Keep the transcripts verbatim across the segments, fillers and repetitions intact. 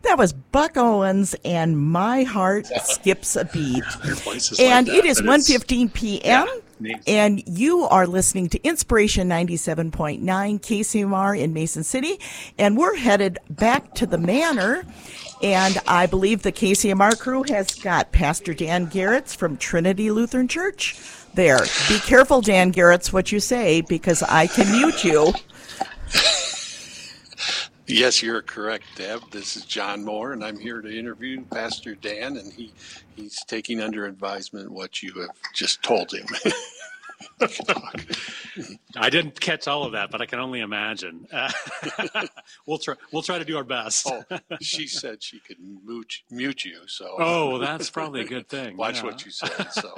That was Buck Owens and My Heart Skips a Beat. Voices And like it that, is but one it's- fifteen p.m. Yeah. And you are listening to Inspiration ninety-seven point nine K C M R in Mason City. And we're headed back to the Manor. And I believe the K C M R crew has got Pastor Dan Garretts from Trinity Lutheran Church there. Be careful, Dan Garretts, what you say, because I can mute you. Yes, you're correct, Deb. This is John Moore, and I'm here to interview Pastor Dan, and he, he's taking under advisement what you have just told him. I didn't catch all of that, but I can only imagine. Uh, we'll try. We'll try to do our best. Oh, she said she could mute, mute you, so. Oh, well, that's probably a good thing. Watch yeah. what you said. So,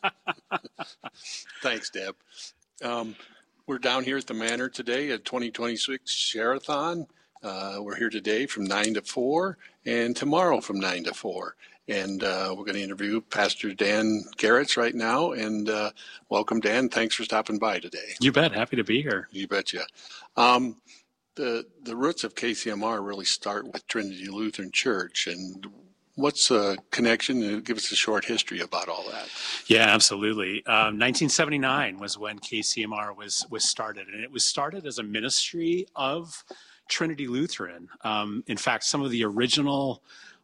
thanks, Deb. Um, we're down here at the Manor today at twenty twenty-six Share-a-thon. Uh, we're here today from nine to four, and tomorrow from nine to four. And uh, we're going to interview Pastor Dan Garretts right now. And uh, welcome, Dan. Thanks for stopping by today. You bet. Happy to be here. You betcha. Um, the the roots of K C M R really start with Trinity Lutheran Church. And what's the connection? Give us a short history about all that. Yeah, absolutely. Um, nineteen seventy-nine was when K C M R was was started, and it was started as a ministry of Trinity Lutheran. Um, in fact, some of the original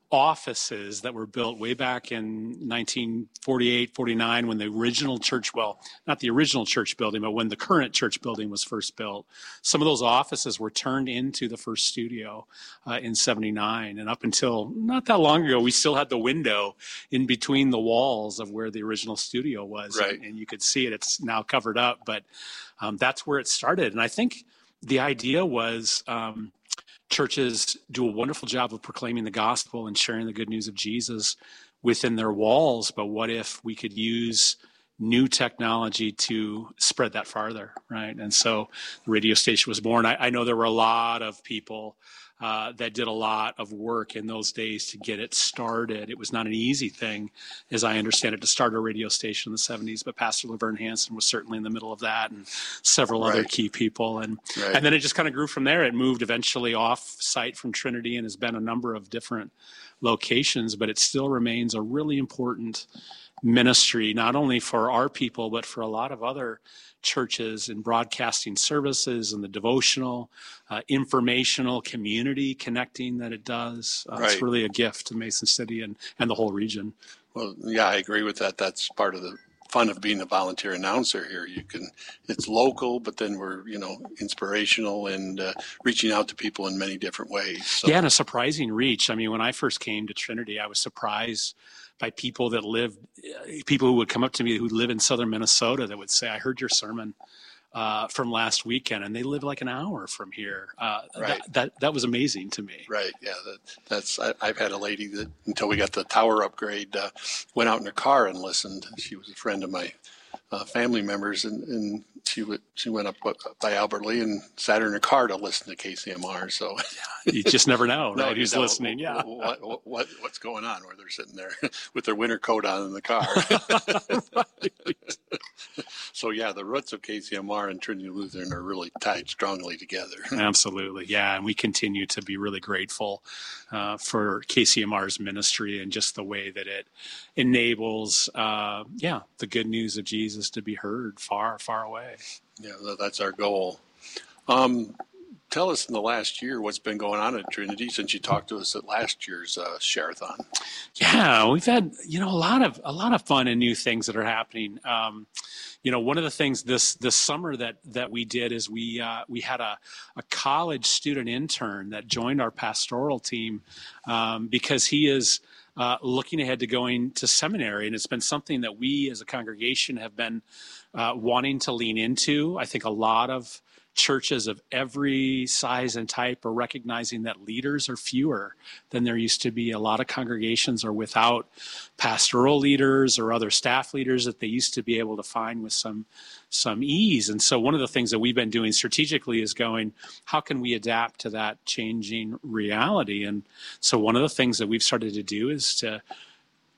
offices that were built way back in nineteen forty-eight, forty-nine, when the original church, well, not the original church building, but when the current church building was first built, some of those offices were turned into the first studio uh, in seventy-nine. And up until not that long ago, we still had the window in between the walls of where the original studio was. Right. And, and you could see it. It's now covered up, but um, that's where it started. And I think the idea was um, churches do a wonderful job of proclaiming the gospel and sharing the good news of Jesus within their walls. But what if we could use new technology to spread that farther, right? And so the radio station was born. I, I know there were a lot of people uh, that did a lot of work in those days to get it started. It was not an easy thing, as I understand it, to start a radio station in the seventies, but Pastor Laverne Hansen was certainly in the middle of that, and several Right. other key people. And Right. and then it just kind of grew from there. It moved eventually off site from Trinity and has been a number of different locations, but it still remains a really important ministry, not only for our people, but for a lot of other churches and broadcasting services and the devotional, uh, informational, community connecting that it does. Uh, Right. It's really a gift to Mason City and, and the whole region. Well, yeah, I agree with that. That's part of the fun of being a volunteer announcer here. You can, it's local, but then we're, you know, inspirational and uh, reaching out to people in many different ways. So, Yeah, and a surprising reach. I mean, when I first came to Trinity, I was surprised by people that lived, people who would come up to me who live in southern Minnesota that would say, I heard your sermon uh, from last weekend, and they live like an hour from here. Uh, Right. that, that that was amazing to me. Right. Yeah. That, that's. I, I've had a lady that until we got the tower upgrade, uh, went out in her car and listened. She was a friend of my uh, family members, and, and she would she went up by Albert Lee and sat her in her car to listen to K C M R. So You just never know, No, right? you Who's know, listening? Yeah. What, what, what what's going on where they're sitting there with their winter coat on in the car? So yeah, the roots of K C M R and Trinity Lutheran are really tied strongly together. Absolutely. Yeah. And we continue to be really grateful uh, for K C M R's ministry and just the way that it enables, uh, yeah, the good news of Jesus to be heard far, far away. Yeah, tha- that's our goal. Um, tell us in the last year what's been going on at Trinity since you talked to us at last year's uh, Share-a-thon. Yeah, we've had, you know, a lot of a lot of fun and new things that are happening. Um, you know, one of the things this this summer that that we did is we uh, we had a, a college student intern that joined our pastoral team um, because he is uh, looking ahead to going to seminary, and it's been something that we as a congregation have been uh, wanting to lean into. I think a lot of churches of every size and type are recognizing that leaders are fewer than there used to be. A lot of congregations are without pastoral leaders or other staff leaders that they used to be able to find with some some ease. And so one of the things that we've been doing strategically is going, how can we adapt to that changing reality? And so one of the things that we've started to do is to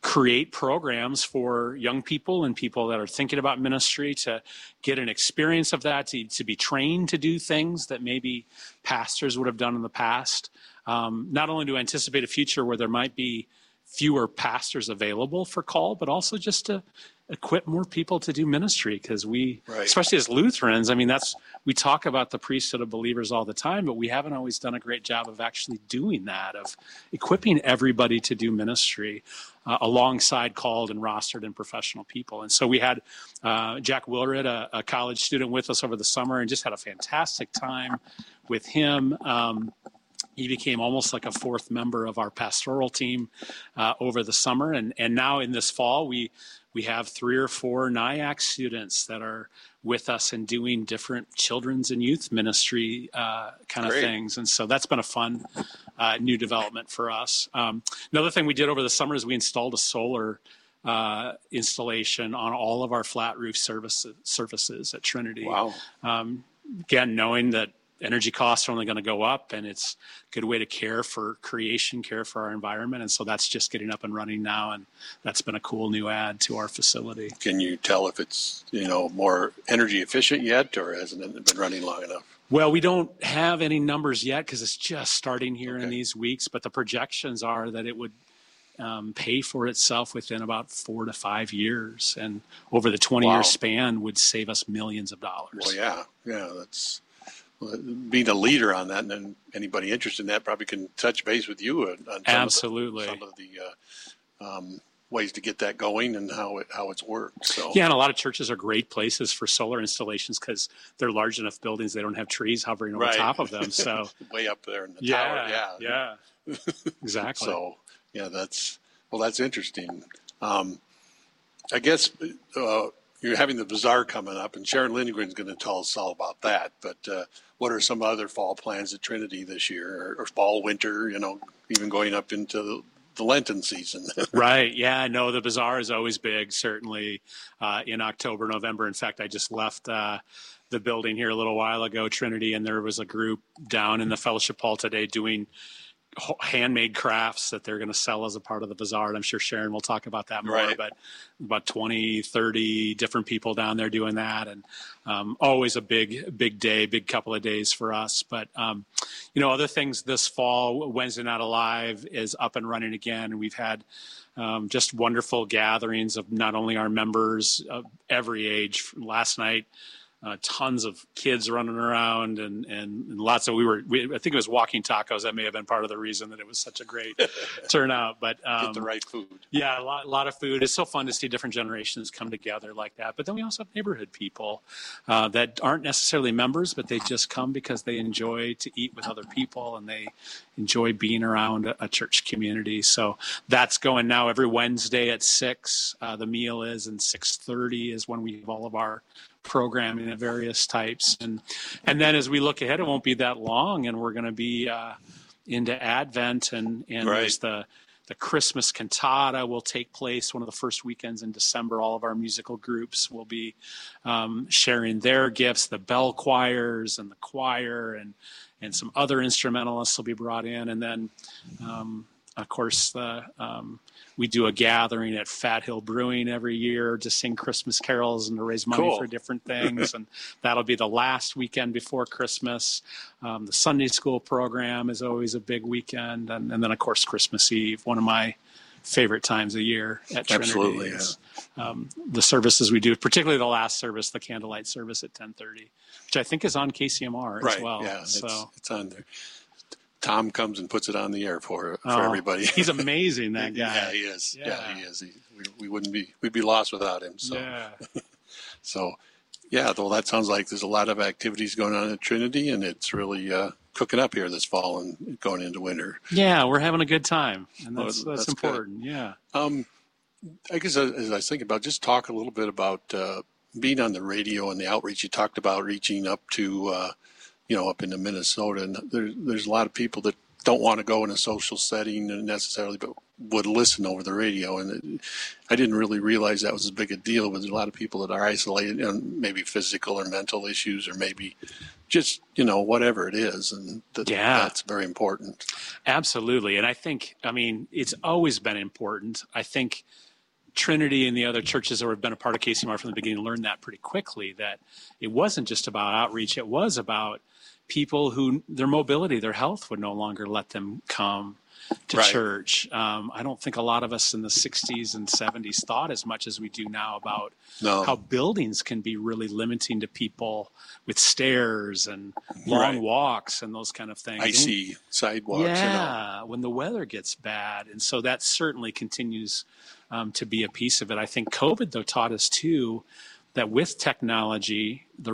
create programs for young people and people that are thinking about ministry to get an experience of that, to, to be trained to do things that maybe pastors would have done in the past. Um, not only to anticipate a future where there might be fewer pastors available for call, but also just to equip more people to do ministry, because we, right. especially as Lutherans, I mean, that's, we talk about the priesthood of believers all the time, but we haven't always done a great job of actually doing that, of equipping everybody to do ministry uh, alongside called and rostered and professional people. And so we had uh, Jack Wilred, a, a college student, with us over the summer, and just had a fantastic time with him. Um, He became almost like a fourth member of our pastoral team uh, over the summer. And, and now in this fall, we we have three or four N I A C that are with us and doing different children's and youth ministry uh, kind of Great. things. And so that's been a fun uh, new development for us. Um, another thing we did over the summer is we installed a solar uh, installation on all of our flat roof services, surfaces at Trinity. Wow. Um, again, knowing that energy costs are only going to go up, and it's a good way to care for creation, care for our environment. And so that's just getting up and running now, and that's been a cool new add to our facility. Can you tell if it's, you know, more energy efficient yet, or hasn't it been running long enough? Well, we don't have any numbers yet because it's just starting here okay. in these weeks, but the projections are that it would um, pay for itself within about four to five years, and over the twenty-year wow. span would save us millions of dollars. Well, yeah, yeah, that's... being a leader on that, and then anybody interested in that probably can touch base with you on, on some Absolutely. of the, some of the uh, um, ways to get that going and how it how it's worked. So yeah, and a lot of churches are great places for solar installations because they're large enough buildings; they don't have trees hovering over right. top of them. So way up there in the yeah, tower, yeah, yeah, exactly. So yeah, that's well, that's interesting. Um, I guess. Uh, You're having the bazaar coming up, and Sharon Lindgren's going to tell us all about that. But uh, what are some other fall plans at Trinity this year, or, or fall, winter, you know, even going up into the, the Lenten season? Right. Yeah, no, the bazaar is always big, certainly uh, in October, November. In fact, I just left uh, the building here a little while ago, Trinity, and there was a group down in the fellowship hall today doing handmade crafts that they're going to sell as a part of the bazaar. And I'm sure Sharon will talk about that more, right. but about twenty, thirty different people down there doing that. And um, always a big, big day, big couple of days for us. But, um, you know, other things this fall, Wednesday Night Alive is up and running again. And we've had um, just wonderful gatherings of not only our members of every age. Last night, Uh, tons of kids running around and, and, and lots of, we were, we, I think it was walking tacos. That may have been part of the reason that it was such a great turnout, but um, get the right food. Yeah, a lot, a lot of food. It's so fun to see different generations come together like that. But then we also have neighborhood people uh, that aren't necessarily members, but they just come because they enjoy to eat with other people and they enjoy being around a, a church community. So that's going now every Wednesday at six. Uh, the meal is, and six thirty is when we have all of our programming of various types. And and then as we look ahead, it won't be that long, and we're going to be uh, into Advent, and, and right. there's the, the Christmas cantata will take place one of the first weekends in December. All of our musical groups will be um, sharing their gifts, the bell choirs and the choir, and, and some other instrumentalists will be brought in. And then, um, of course, the um, we do a gathering at Fat Hill Brewing every year to sing Christmas carols and to raise money cool. for different things. And that'll be the last weekend before Christmas. Um, the Sunday school program is always a big weekend. And, and then, of course, Christmas Eve, one of my favorite times of year at Trinity. Absolutely, is, yeah. um, the services we do, particularly the last service, the candlelight service at ten thirty, which I think is on K C M R right, as well. Yeah, so. it's, it's on there. Tom comes and puts it on the air for for oh, everybody. He's amazing, that guy. Yeah, he is. Yeah, yeah he is. He, we, we wouldn't be we'd be lost without him. So, yeah. so, yeah. Well, that sounds like there's a lot of activities going on at Trinity, and it's really uh, cooking up here this fall and going into winter. Yeah, we're having a good time, and that's well, that's, that's important. Good. Yeah. Um, I guess as, as I think about, just talk a little bit about uh, being on the radio and the outreach. You talked about reaching up to, uh, you know, up into Minnesota, and there, there's a lot of people that don't want to go in a social setting necessarily, but would listen over the radio. And it, I didn't really realize that was as big a deal, but there's a lot of people that are isolated, and maybe physical or mental issues, or maybe just, you know, whatever it is. And that, Yeah. that's very important. Absolutely. And I think, I mean, it's always been important. I think Trinity and the other churches that have been a part of K C M R from the beginning learned that pretty quickly, that it wasn't just about outreach. It was about people who their mobility, their health would no longer let them come to Right. church. Um, I don't think a lot of us in the sixties and seventies thought as much as we do now about No. how buildings can be really limiting to people with stairs and long Right. walks and those kind of things. Icy sidewalks, you know. Yeah, when the weather gets bad. And so that certainly continues um, to be a piece of it. I think COVID, though, taught us, too, that with technology, the